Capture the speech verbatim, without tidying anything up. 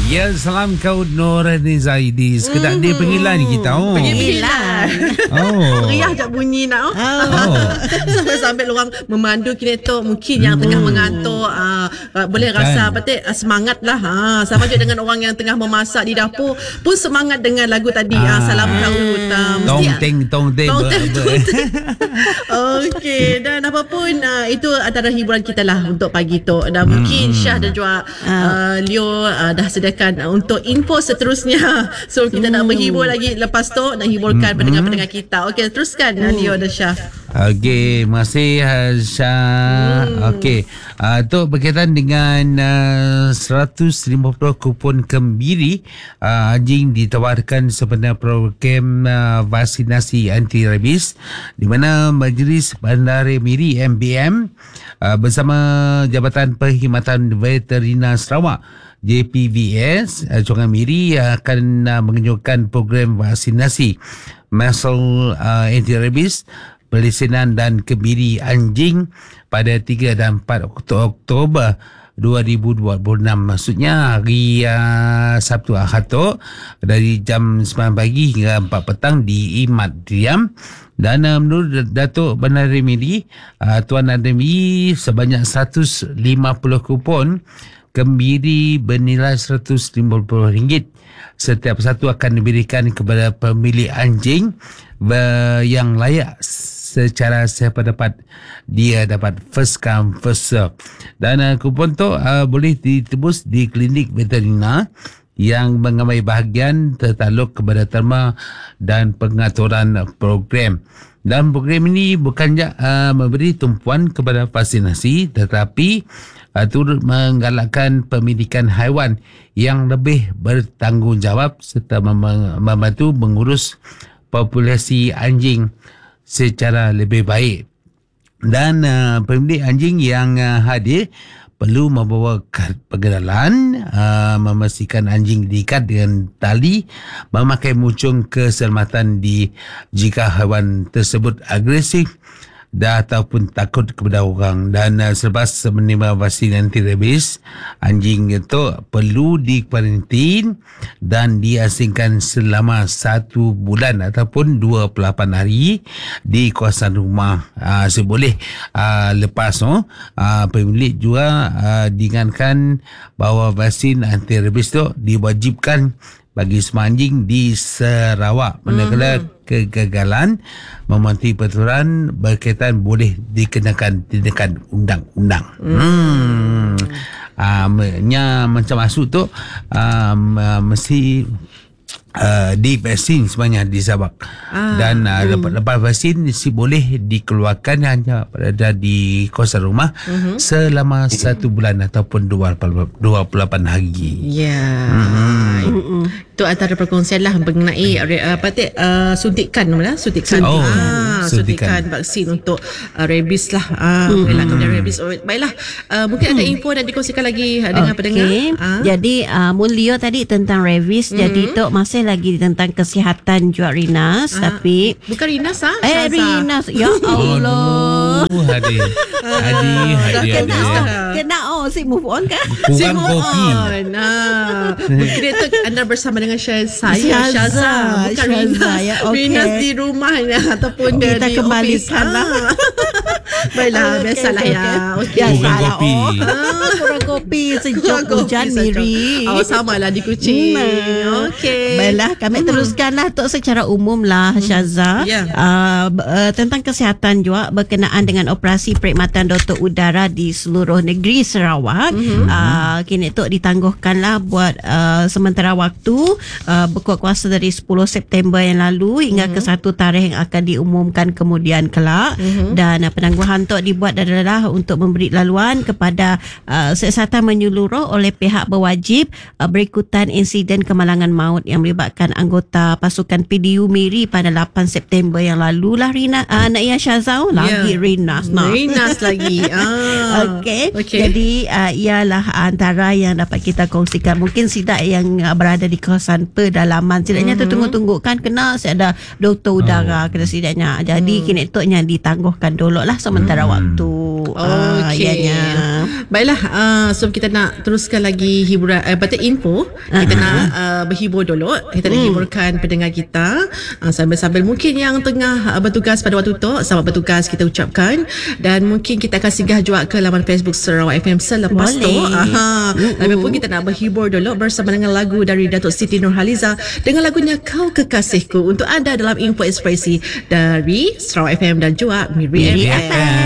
Ya, salam kau Norani Zaidi. Sekedar mm. dia panggilan kita. Oh. Panggilan. Oh. Meriah je bunyi nak. Oh. Sampai-sampai orang memandu kinetok mungkin yang mm. tengah mengantuk uh, uh, boleh Bukan. rasa betul uh, semangat lah. Uh, sama juga dengan orang yang tengah memasak di dapur pun semangat dengan lagu tadi. Ah. Uh, salam kau. Uh, tong teng tong teng. Okey, dan apapun uh, itu antara hiburan kita lah untuk pagi tu. Dan mungkin hmm. Syah dan juga uh, Leo uh, dah sediakan uh, untuk info seterusnya. So kita hmm. nak menghibur lagi lepas tu nak hiburkan hmm. pendengar-pendengar kita. Okey, teruskan hmm. Leo dan Syah. Okey, masih Syah. Hmm. Okey, uh, tu berkaitan dengan uh, seratus lima puluh kupon kembiri uh, anjing ditawarkan sebenarnya program uh, vaksinasi anti rabies di mana Majlis Bandar Miri M B M uh, bersama Jabatan Perkhidmatan Veterina Sarawak J P V S uh, Sungai Miri uh, akan uh, menganjurkan program vaksinasi measles uh, anti rabies, pelesinan dan kebiri anjing pada tiga dan empat Oktober dua ribu dua puluh enam, maksudnya hari uh, Sabtu Ahad tu, dari jam sembilan pagi hingga empat petang di Imat Diam. Dan uh, menurut Datuk Bandar Miri, uh, Tuan Ademi, sebanyak seratus lima puluh kupon kembiri bernilai seratus lima puluh ringgit setiap satu akan diberikan kepada pemilik anjing yang layak secara siapa dapat dia dapat first come first serve. Dan uh, kupon tu uh, boleh ditebus di klinik veterina yang mengambil bahagian tertaluk kepada terma dan pengaturan program. Dan program ini bukan saja uh, memberi tumpuan kepada vaksinasi, tetapi uh, turut menggalakkan pemilikan haiwan yang lebih bertanggungjawab serta mem- membantu mengurus populasi anjing secara lebih baik. Dan uh, pemilik anjing yang uh, hadir perlu membawa kad pengenalan, uh, memastikan anjing diikat dengan tali, memakai muncung keselamatan di jika haiwan tersebut agresif dah ataupun takut kepada orang. Dan uh, selepas menerima vaksin anti rabies, anjing itu perlu dikuarantin dan diasingkan selama satu bulan ataupun dua puluh lapan hari di kawasan rumah. Uh, seboleh uh, lepas oh, uh, pemilik juga uh, diingatkan bahawa vaksin anti rabies itu diwajibkan bagi semua anjing di Sarawak. Manakala mm-hmm. kegagalan mematuhi peraturan berkaitan boleh dikenakan tindakan undang-undang. Mm. Hmm. Uh, nya macam masuk tu um, uh, mesti Uh, di vaksin sebenarnya di Sabak. Ah, dan uh, hmm. lepas, lepas vaksin si boleh dikeluarkan hanya berada di kawasan rumah uh-huh. selama satu bulan ataupun dua puluh lapan hari. Ya. Yeah. Mm-hmm. Itu antara perkongsian lah mengenai apa tu uh, suntikan mana? Suntikan. Oh, ah, suntikan. suntikan vaksin untuk uh, rabies lah. Ah, hmm. elakkan rabies. Oh, baiklah. Uh, mungkin hmm. ada info dan dikongsikan lagi dengan okay. pendengar. Ah. Jadi uh, Mulio tadi tentang rabies. Hmm. Jadi tu masih lagi tentang kesihatan juga Rinas, ah, tapi bukan Rinas ah eh Rinas ya Allah. Oh, hadi hadi hadi kena kena oh si move on kan si move kopi. on nah mungkin itu anda bersama dengan Syazza saya Syazza bukan Rinas ya, okay. Rinas di rumah ya, ataupun oh, kita di kembalikan lah. Baiklah, okay, biasalah okay, ya okay. Bukan kopi oh, kurang kopi sejuk hujan Miri oh samalah di Kuching. hmm. Okey, baiklah kami hmm. teruskanlah untuk secara umum lah Syazza. yeah. uh, uh, tentang kesihatan juga berkenaan dengan operasi perkhidmatan doktor udara di seluruh negeri Sarawak. mm-hmm. uh, kini tu ditangguhkanlah buat uh, sementara waktu uh, berkuat kuasa dari sepuluh September yang lalu hingga mm-hmm. ke satu tarikh yang akan diumumkan kemudian kelak. mm-hmm. Dan uh, penangguhan tu dibuat adalah untuk memberi laluan kepada uh, siasatan menyeluruh oleh pihak berwajib uh, berikutan insiden kemalangan maut yang melibatkan anggota pasukan P D U Miri pada lapan September yang lalu lah Rina uh, Naya Syazau lagi yeah. Rinas nah. Rinas lagi ah. okay. okay jadi uh, ialah antara yang dapat kita kongsikan. Mungkin sidak yang uh, berada di kawasan pedalaman sidaknya mm-hmm. tertunggu-tunggu kan kena ada doktor udara oh. kena sidaknya jadi mm. kini tu yang ditangguhkan dulu lah sementara mm. waktu. Ah, Okey. ianya. Baiklah, uh, so kita nak teruskan lagi hiburan, uh, betul info. Kita Uh-huh. nak uh, berhibur dulu. Kita nak Hmm. hiburkan pendengar kita. Uh, sambil-sambil mungkin yang tengah uh, bertugas pada waktu tu, selamat bertugas kita ucapkan. Dan mungkin kita akan singgah juga ke laman Facebook Sarawak F M selepas Boleh. tu. Aha. Mm-mm. Tapi pun kita nak berhibur dulu bersama dengan lagu dari Datuk Siti Nurhaliza dengan lagunya Kau Kekasihku untuk anda dalam Info Ekspresi dari Sarawak F M dan juga Miri Miri F M. F M.